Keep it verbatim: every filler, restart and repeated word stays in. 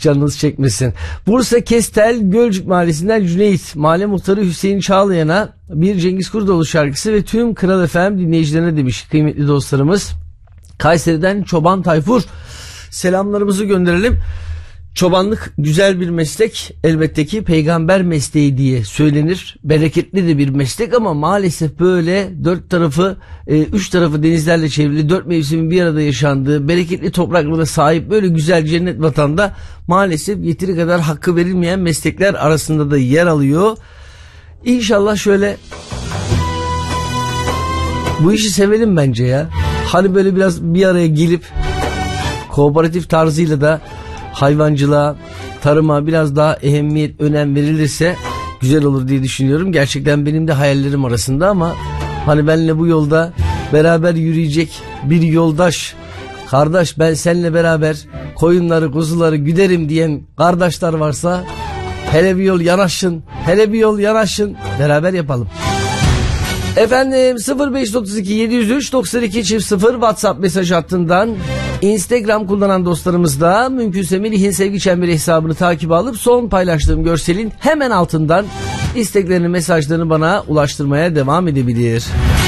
canınız çekmesin. Bursa Kestel Gölcük Mahallesi'nden Cüneyt, mahalle muhtarı Hüseyin Çağlayan'a bir Cengiz Kurdoğlu şarkısı ve tüm Kral F M dinleyicilerine demiş kıymetli dostlarımız. Kayseri'den Çoban Tayfur, selamlarımızı gönderelim. Çobanlık güzel bir meslek, elbette ki peygamber mesleği diye söylenir. Bereketli de bir meslek ama maalesef böyle dört tarafı, e, üç tarafı denizlerle çevrili, dört mevsimin bir arada yaşandığı, bereketli topraklara sahip böyle güzel cennet vatanda maalesef yeteri kadar hakkı verilmeyen meslekler arasında da yer alıyor. İnşallah şöyle bu işi sevelim bence ya. Hani böyle biraz bir araya gelip kooperatif tarzıyla da hayvancılığa, tarıma biraz daha ehemmiyet, önem verilirse güzel olur diye düşünüyorum. Gerçekten benim de hayallerim arasında ama hani benimle bu yolda beraber yürüyecek bir yoldaş, kardeş ben seninle beraber koyunları, kuzuları güderim diyen kardeşler varsa hele bir yol yanaşın, hele bir yol yanaşın, beraber yapalım. Efendim sıfır beş otuz iki yedi yüz üç doksan iki çift sıfır WhatsApp mesaj hattından, Instagram kullanan dostlarımız da mümkünse Melih'in Sevgi Çemberi hesabını takip alıp son paylaştığım görselin hemen altından isteklerini, mesajlarını bana ulaştırmaya devam edebilir.